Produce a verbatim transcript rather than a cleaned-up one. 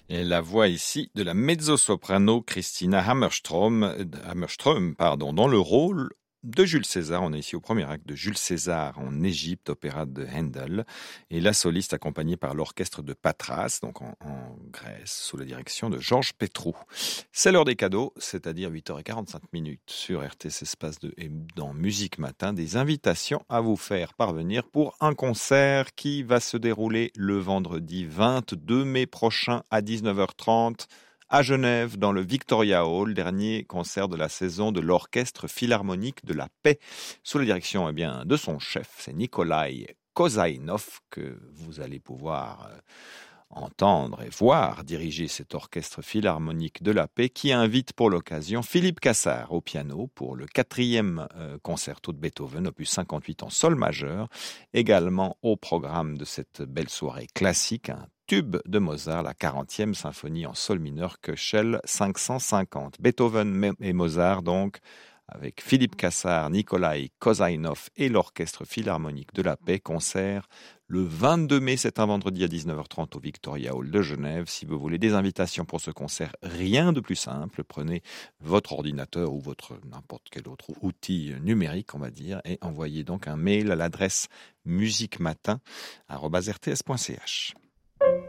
Et la voix ici de la mezzo-soprano Christina Hammerström, Hammerström pardon, dans le rôle de Jules César. On est ici au premier acte de Jules César en Égypte, opéra de Handel, et la soliste accompagnée par l'orchestre de Patras, donc en, en Grèce, sous la direction de Georges Petrou. C'est l'heure des cadeaux, c'est-à-dire huit heures quarante-cinq minutes sur R T C Espace deux et dans Musique Matin, des invitations à vous faire parvenir pour un concert qui va se dérouler le vendredi vingt-deux mai prochain à dix-neuf heures trente à Genève, dans le Victoria Hall, dernier concert de la saison de l'Orchestre Philharmonique de la Paix, sous la direction eh bien, de son chef, c'est Nikolai Kozainov, que vous allez pouvoir euh, entendre et voir diriger cet Orchestre Philharmonique de la Paix, qui invite pour l'occasion Philippe Cassard au piano pour le quatrième euh, concerto de Beethoven, opus cinquante-huit en sol majeur, également au programme de cette belle soirée classique, un tube de Mozart, la quarantième symphonie en sol mineur Köchel cinq cent cinquante. Beethoven et Mozart donc, avec Philippe Cassard, Nikolai Kozainov et l'Orchestre Philharmonique de la Paix, concert le vingt-deux mai, c'est un vendredi à dix-neuf heures trente au Victoria Hall de Genève. Si vous voulez des invitations pour ce concert, rien de plus simple, prenez votre ordinateur ou votre n'importe quel autre outil numérique, on va dire, et envoyez donc un mail à l'adresse musiquematin arobase r t s point c h.